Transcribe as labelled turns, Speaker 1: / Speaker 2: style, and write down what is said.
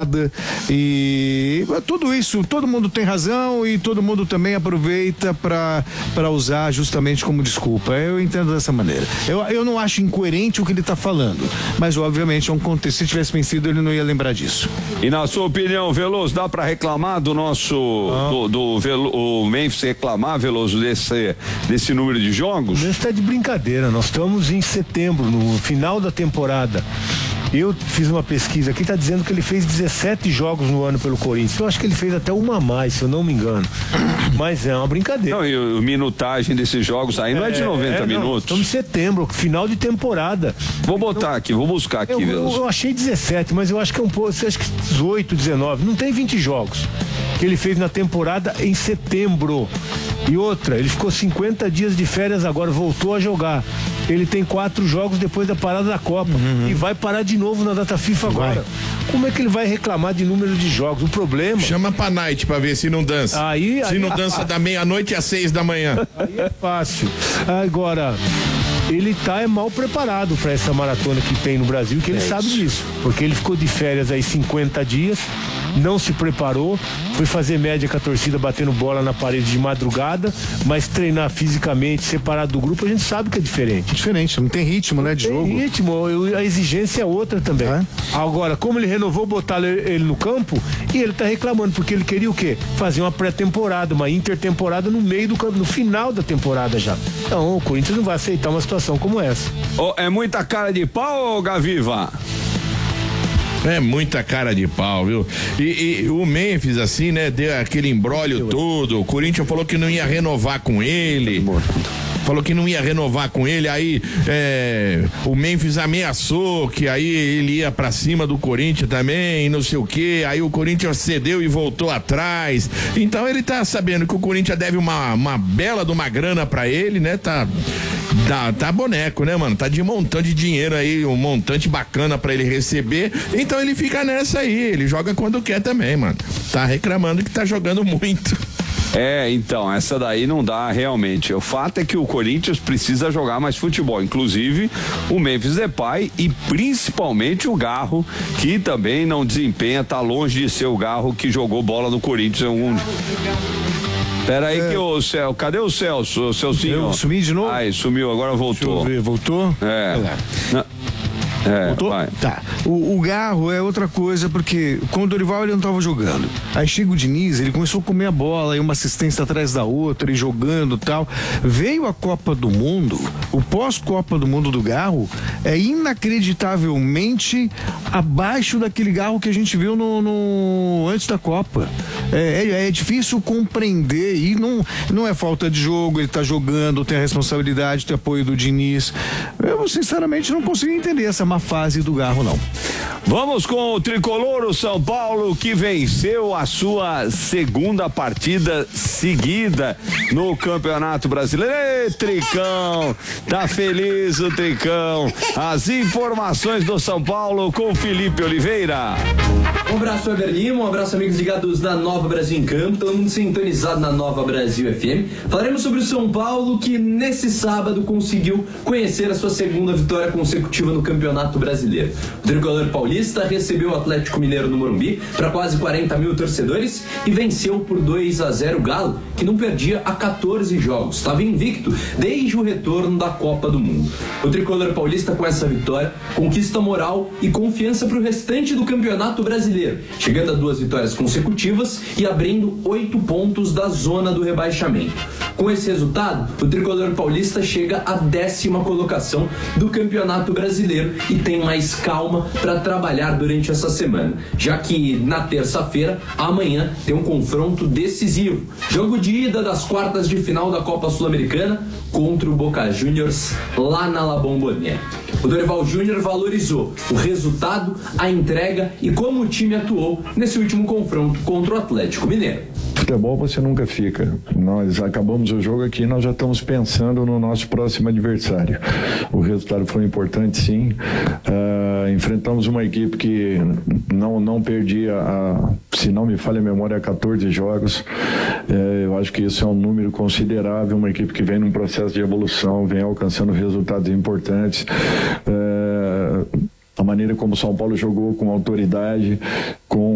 Speaker 1: discorda, e tudo isso, todo mundo tem razão e todo mundo também aproveita para usar justamente como desculpa. Eu entendo dessa maneira. Eu não acho incoerente o que ele está falando, mas obviamente é um contexto. Se tivesse vencido, ele não ia lembrar disso.
Speaker 2: E na sua opinião, Veloso, dá para reclamar do nosso o Memphis reclamar, Veloso, desse número de jogos?
Speaker 3: Isso está de brincadeira. Nós estamos em setembro, no final da temporada. Eu fiz uma pesquisa aqui, está dizendo que ele fez 17 jogos no ano pelo Corinthians. Eu acho que ele fez até uma a mais, se eu não me engano. Mas é uma brincadeira.
Speaker 2: Não, e a minutagem desses jogos aí não é de 90 minutos.
Speaker 3: Estamos em setembro, final de temporada.
Speaker 2: Vou botar aqui, vou buscar aqui.
Speaker 3: Eu achei 17, mas eu acho que é um pouco, acho que 18, 19. Não tem 20 jogos que ele fez na temporada em setembro. E outra, ele ficou 50 dias de férias agora, voltou a jogar. Ele tem 4 jogos depois da parada da Copa. E vai parar de novo na data FIFA agora. Como é que ele vai reclamar de número de jogos? O problema...
Speaker 4: Chama pra night pra ver se não dança. Se não dança da meia-noite às 6 da manhã.
Speaker 3: Aí é fácil. Agora... ele tá mal preparado para essa maratona que tem no Brasil, que ele sabe disso, porque ele ficou de férias aí 50 dias, não se preparou, foi fazer média com a torcida batendo bola na parede de madrugada, mas treinar fisicamente, separado do grupo, a gente sabe que é diferente.
Speaker 1: Diferente, não tem ritmo, né, de jogo.
Speaker 3: Tem ritmo, a exigência é outra também. Agora, como ele renovou, botar ele no campo, e ele tá reclamando, porque ele queria o quê? Fazer uma pré-temporada, uma intertemporada no meio do campo, no final da temporada já. Então, o Corinthians não vai aceitar uma situação como essa.
Speaker 2: É muita cara de pau, Gaviva?
Speaker 4: É muita cara de pau, viu? E o Memphis, assim, né, deu aquele imbróglio todo. O Corinthians falou que não ia renovar com ele. Falou que não ia renovar com ele, aí o Memphis ameaçou que aí ele ia pra cima do Corinthians também, não sei o que, aí o Corinthians cedeu e voltou atrás. Então ele tá sabendo que o Corinthians deve uma bela de uma grana pra ele, né? Tá boneco, né, mano? Tá de montante de dinheiro aí, um montante bacana pra ele receber. Então ele fica nessa aí, ele joga quando quer também, mano. Tá reclamando que tá jogando muito.
Speaker 2: Então, essa daí não dá realmente. O fato é que o Corinthians precisa jogar mais futebol, inclusive o Memphis Depay e principalmente o Garro, que também não desempenha, tá longe de ser o Garro que jogou bola no Corinthians em algum... Pera aí que o Celso, cadê o Celso? O Celcinho?
Speaker 1: Eu sumi de novo?
Speaker 2: Sumiu, agora voltou.
Speaker 1: Deixa eu ver, voltou? Voltou?
Speaker 2: Vai.
Speaker 1: Tá. O Garro é outra coisa, porque com o Dorival ele não estava jogando. Aí chega o Diniz, ele começou a comer a bola, e uma assistência atrás da outra, e jogando e tal. Veio a Copa do Mundo, o pós-Copa do Mundo do Garro é inacreditavelmente abaixo daquele Garro que a gente viu antes da Copa. É difícil compreender, e não é falta de jogo, ele tá jogando, tem a responsabilidade, tem apoio do Diniz. Eu sinceramente não consigo entender essa má fase do Garro, não.
Speaker 2: Vamos com o tricolor, o São Paulo, que venceu a sua segunda partida seguida no Campeonato Brasileiro. Ei, Tricão, tá feliz o Tricão. As informações do São Paulo com Felipe Oliveira.
Speaker 5: Um abraço, Weber Lima, um abraço, amigos ligados na Nova Brasil em Campo, todo mundo sintonizado na Nova Brasil FM. Falaremos sobre o São Paulo, que nesse sábado conseguiu conhecer a sua segunda vitória consecutiva no Campeonato Brasileiro. O tricolor paulista recebeu o Atlético Mineiro no Morumbi para quase 40 mil torcedores e venceu por 2-0 o Galo, que não perdia há 14 jogos. Estava invicto desde o retorno da Copa do Mundo. O tricolor paulista, com essa vitória, conquista moral e confiança para o restante do Campeonato Brasileiro, chegando a 2 vitórias consecutivas e abrindo 8 pontos da zona do rebaixamento. Com esse resultado, o tricolor paulista chega à 10ª colocação do Campeonato Brasileiro e tem mais calma para trabalhar durante essa semana, já que na terça-feira, amanhã, tem um confronto decisivo. Jogo de ida das quartas de final da Copa Sul-Americana contra o Boca Juniors lá na La Bombonera. O Dorival Júnior valorizou o resultado, a entrega e como o time atuou nesse último confronto contra o Atlético Mineiro.
Speaker 6: Futebol você nunca fica. Nós acabamos o jogo aqui, nós já estamos pensando no nosso próximo adversário. O resultado foi importante, sim. Enfrentamos uma equipe que não perdia, se não me falha a memória, 14 jogos. Eu acho que isso é um número considerável, uma equipe que vem num processo de evolução, vem alcançando resultados importantes. A maneira como o São Paulo jogou com autoridade, com